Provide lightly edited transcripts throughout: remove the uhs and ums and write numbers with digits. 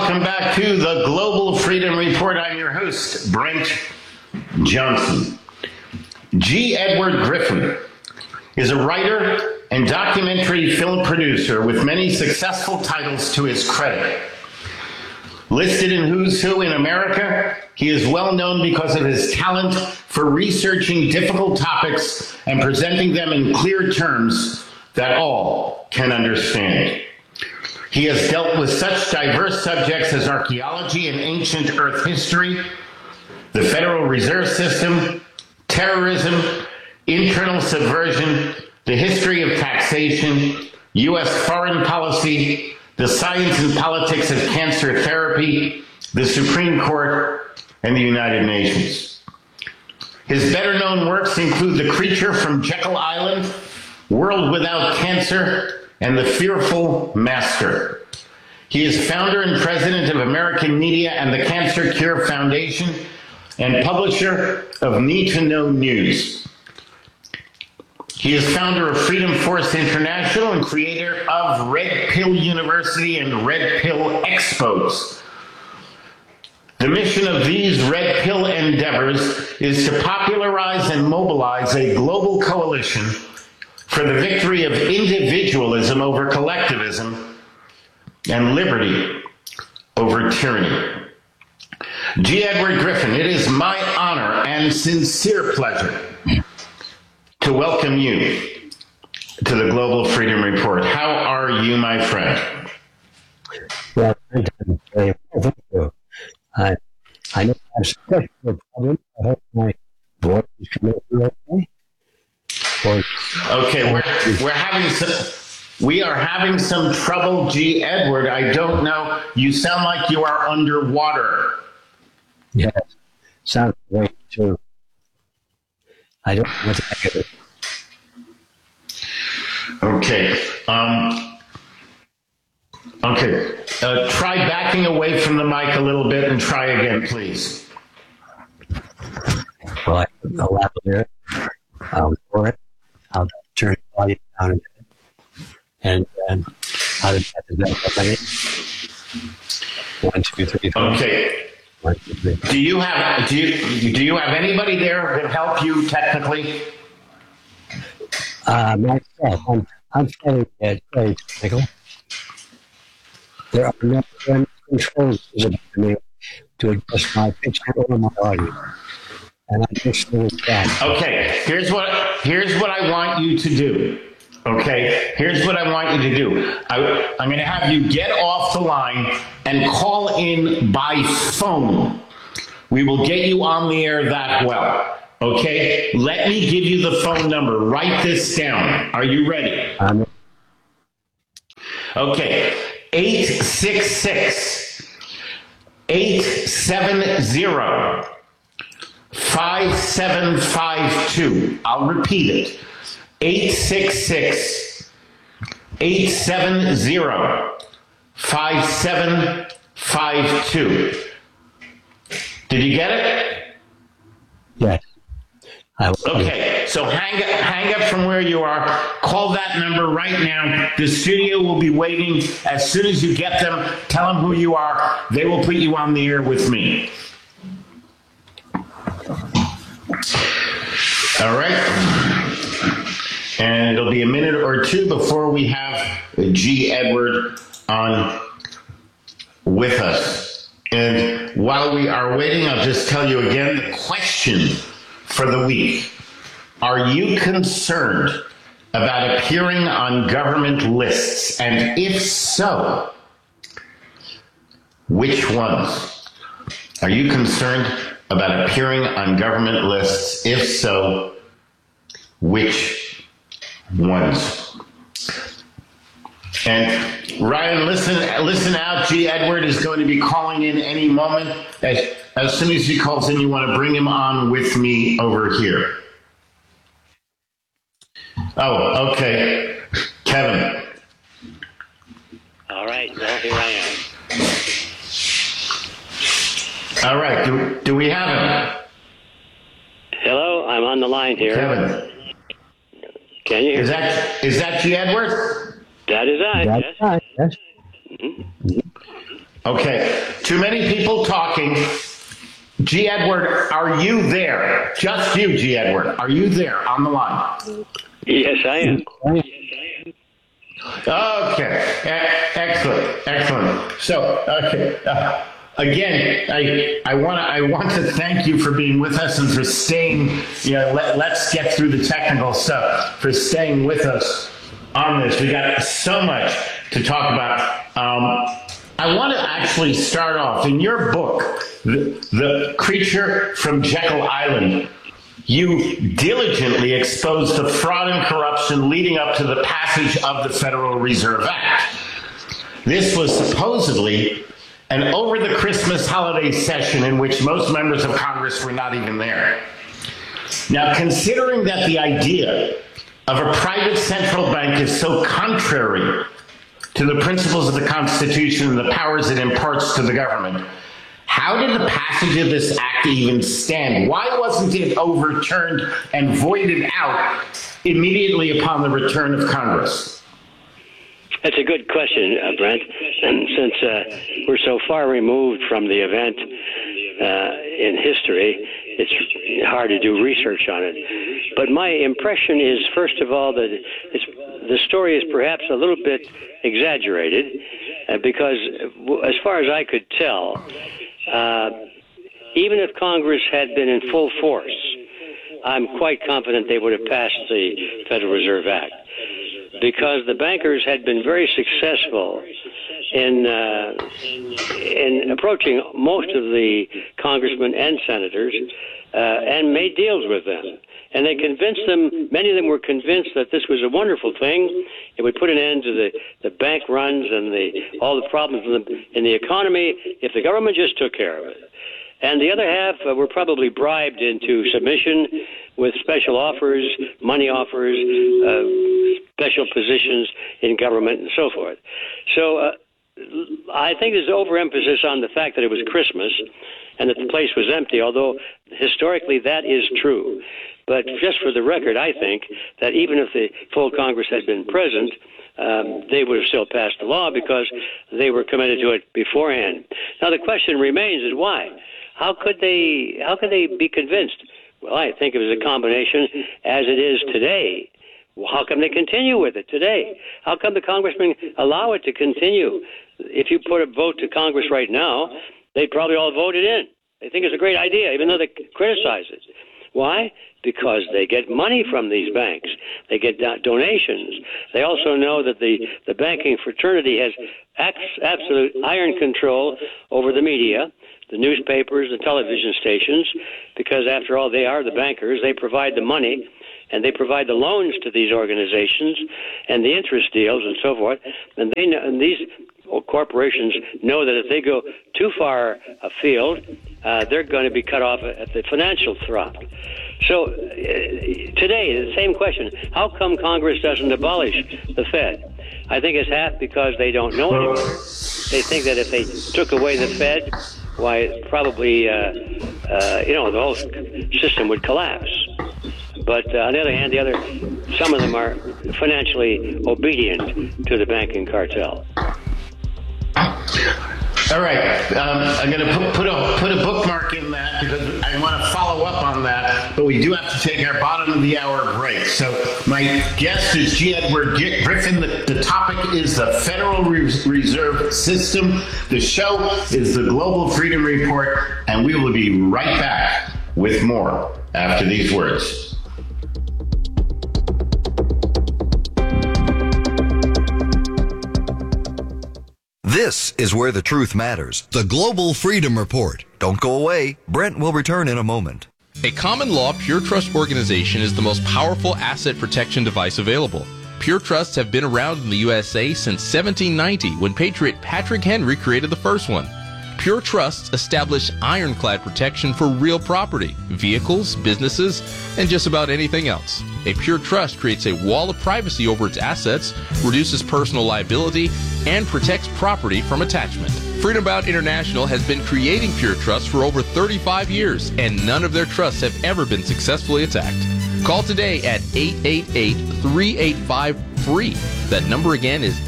Welcome back to the Global Freedom Report. I'm your host, Brent Johnson. G. Edward Griffin is a writer and documentary film producer with many successful titles to his credit. Listed in Who's Who in America, he is well known because of his talent for researching difficult topics and presenting them in clear terms that all can understand. He has dealt with such diverse subjects as archaeology and ancient Earth history, the Federal Reserve System, terrorism, internal subversion, the history of taxation, U.S. foreign policy, the science and politics of cancer therapy, the Supreme Court, and the United Nations. His better-known works include The Creature from Jekyll Island, World Without Cancer, and The Fearful Master. He is founder and president of American Media and the Cancer Cure Foundation, and publisher of Need to Know News. He is founder of Freedom Force International and creator of Red Pill University and Red Pill Expos. The mission of these Red Pill endeavors is to popularize and mobilize a global coalition for the victory of individualism over collectivism and liberty over tyranny. G. Edward Griffin, it is my honor and sincere pleasure to welcome you to the Global Freedom Report. How are you, my friend? Well, thank you. I know I have some technical problems. I hope my voice is coming through okay. Okay, we are having some trouble, G. Edward. I don't know. You sound like you are underwater. Yes, sounds great too. I don't know what to make of it. Okay. Try backing away from the mic a little bit and try again, please. Well, I put the lavalier for it. I'll turn the volume down a bit. And how did that 1, 2, 3, 4. Okay. 1, 2, 3. Do you have anybody there who can help you technically? Myself, I'm fairly technical. There are no controls to adjust my pitch or my audio. And I just know that. Okay, here's what I want you to do. Okay, here's what I want you to do. I'm going to have you get off the line and call in by phone. We will get you on the air that well. Okay, let me give you the phone number. Write this down. Are you ready? Okay, 866-870-5752. I'll repeat it. 866-870-5752. Did you get it? Yes. Okay, so hang up from where you are. Call that number right now. The studio will be waiting. As soon as you get them, tell them who you are. They will put you on the air with me. All right. And it'll be a minute or two before we have G. Edward on with us. And while we are waiting, I'll just tell you again the question for the week. Are you concerned about appearing on government lists? And if so, which ones? Are you concerned about appearing on government lists? If so, which ones? And Ryan, listen out. G. Edward is going to be calling in any moment. As soon as he calls in, you want to bring him on with me over here. Oh, okay. Kevin. All right. Well, here I am. All right. Do we have him? Hello, I'm on the line here. Kevin. Can you hear me? Is that G. Edward? That is I, That's yes. right, yes. Mm-hmm. Okay, too many people talking. G. Edward, are you there? Just you, G. Edward. Are you there on the line? Yes, I am. Okay, excellent. So, okay, again, I want to thank you for being with us and for staying. Let's get through the technical stuff. For staying with us on this, we got so much to talk about. I want to actually start off in your book, The Creature from Jekyll Island. You diligently exposed the fraud and corruption leading up to the passage of the Federal Reserve Act. This was supposedly an over the Christmas holiday session in which most members of Congress were not even there. Now, considering that the idea of a private central bank is so contrary to the principles of the Constitution and the powers it imparts to the government, how did the passage of this act even stand? Why wasn't it overturned and voided out immediately upon the return of Congress? That's a good question, Brent. And since we're so far removed from the event in history, it's hard to do research on it. But my impression is, first of all, that the story is perhaps a little bit exaggerated because, as far as I could tell, even if Congress had been in full force, I'm quite confident they would have passed the Federal Reserve Act, because the bankers had been very successful in approaching most of the congressmen and senators and made deals with them. And they convinced them, many of them were convinced that this was a wonderful thing. It would put an end to the bank runs and all the problems in the economy if the government just took care of it. And the other half were probably bribed into submission with special offers, money offers, special positions in government, and so forth. So I think there's overemphasis on the fact that it was Christmas and that the place was empty, although historically that is true. But just for the record, I think that even if the full Congress had been present, they would have still passed the law because they were committed to it beforehand. Now the question remains is why? How could they be convinced? Well, I think it was a combination as it is today. Well, how come they continue with it today? How come the congressmen allow it to continue? If you put a vote to Congress right now, they'd probably all vote it in. They think it's a great idea, even though they criticize it. Why? Because they get money from these banks. They get donations. They also know that the banking fraternity has absolute iron control over the media, the newspapers, the television stations, because after all, they are the bankers. They provide the money, and they provide the loans to these organizations and the interest deals and so forth. And these corporations know that if they go too far afield, they're going to be cut off at the financial thrust. So today, the same question, how come Congress doesn't abolish the Fed? I think it's half because they don't know anymore. They think that if they took away the Fed, why, probably, the whole system would collapse. But on the other hand, some of them are financially obedient to the banking cartel. All right, I'm going to put a bookmark in that because I want to follow up on that, but we do have to take our bottom of the hour break. So my guest is G. Edward Griffin. The topic is the Federal Reserve System. The show is the Global Freedom Report, and we will be right back with more after these words. This is where the truth matters. The Global Freedom Report. Don't go away. Brent will return in a moment. A common law pure trust organization is the most powerful asset protection device available. Pure trusts have been around in the USA since 1790 when Patriot Patrick Henry created the first one. Pure trusts establish ironclad protection for real property, vehicles, businesses, and just about anything else. A pure trust creates a wall of privacy over its assets, reduces personal liability, and protects property from attachment. Freedom Bound International has been creating pure trusts for over 35 years, and none of their trusts have ever been successfully attacked. Call today at 888-385 free. That number again is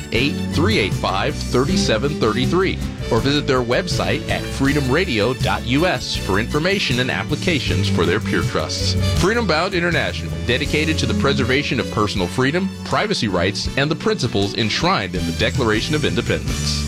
888-385-3733. Or visit their website at freedomradio.us for information and applications for their Pure Trusts. Freedom Bound International, dedicated to the preservation of personal freedom, privacy rights, and the principles enshrined in the Declaration of Independence.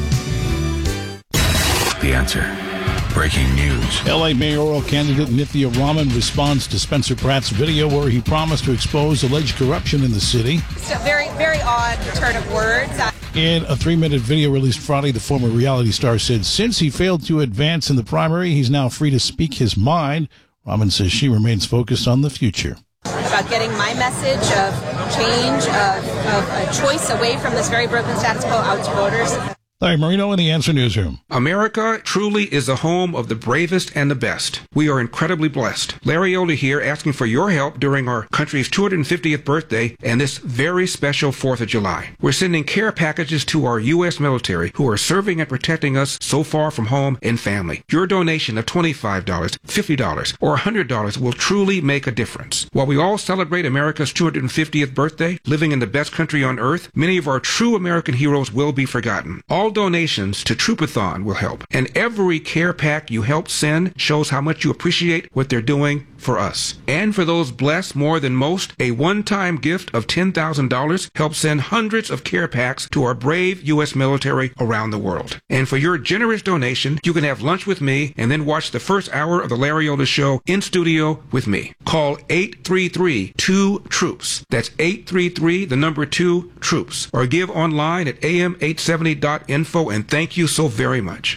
The Answer. Breaking news. L.A. mayoral candidate Nithya Raman responds to Spencer Pratt's video where he promised to expose alleged corruption in the city. It's a very, very odd turn of words. In a 3-minute video released Friday, the former reality star said since he failed to advance in the primary, he's now free to speak his mind. Raman says she remains focused on the future. About getting my message of change, of a choice away from this very broken status quo out to voters. Larry Marino in the Answer Newsroom. America truly is the home of the bravest and the best. We are incredibly blessed. Larry Oda here asking for your help during our country's 250th birthday and this very special 4th of July. We're sending care packages to our U.S. military who are serving and protecting us so far from home and family. Your donation of $25, $50, or $100 will truly make a difference. While we all celebrate America's 250th birthday, living in the best country on earth, many of our true American heroes will be forgotten. All donations to Troopathon will help, and every care pack you help send shows how much you appreciate what they're doing for us. And for those blessed more than most, a one-time gift of $10,000 helps send hundreds of care packs to our brave U.S. military around the world. And for your generous donation, you can have lunch with me and then watch the first hour of the Larry Oda Show in studio with me. Call 833-2-TROOPS. That's 833, the number 2, troops. Or give online at am870.info. And thank you so very much.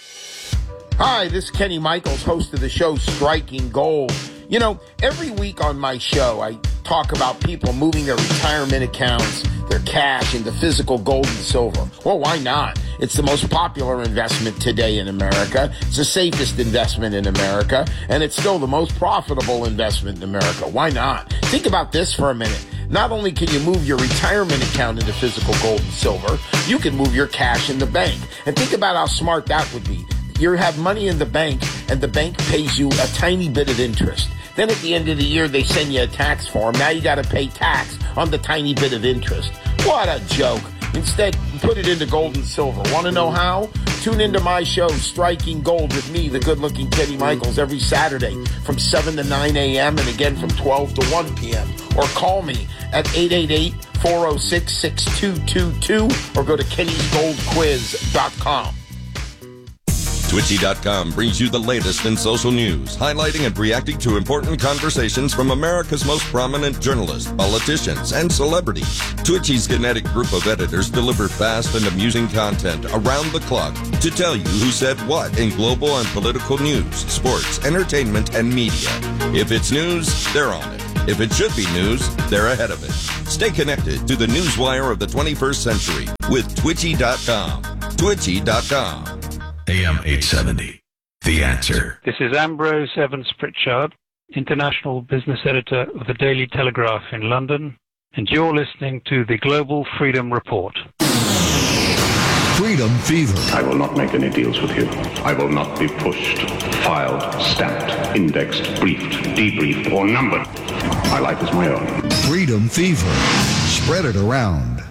Hi, this is Kenny Michaels, host of the show Striking Gold. You know, every week on my show, I talk about people moving their retirement accounts, their cash into physical gold and silver. Well, why not? It's the most popular investment today in America. It's the safest investment in America, and it's still the most profitable investment in America. Why not? Think about this for a minute. Not only can you move your retirement account into physical gold and silver, you can move your cash in the bank. And think about how smart that would be. You have money in the bank, and the bank pays you a tiny bit of interest. Then at the end of the year, they send you a tax form. Now you got to pay tax on the tiny bit of interest. What a joke. Instead, put it into gold and silver. Want to know how? Tune into my show, Striking Gold, with me, the good-looking Kenny Michaels, every Saturday from 7 to 9 a.m. and again from 12 to 1 p.m. Or call me at 888-406-6222 or go to kennysgoldquiz.com. Twitchy.com brings you the latest in social news, highlighting and reacting to important conversations from America's most prominent journalists, politicians, and celebrities. Twitchy's kinetic group of editors deliver fast and amusing content around the clock to tell you who said what in global and political news, sports, entertainment, and media. If it's news, they're on it. If it should be news, they're ahead of it. Stay connected to the newswire of the 21st century with Twitchy.com. Twitchy.com. AM 870. The Answer. This is Ambrose Evans Pritchard, International Business Editor of the Daily Telegraph in London, and you're listening to the Global Freedom Report. Freedom Fever. I will not make any deals with you. I will not be pushed, filed, stamped, indexed, briefed, debriefed, or numbered. My life is my own. Freedom Fever. Spread it around.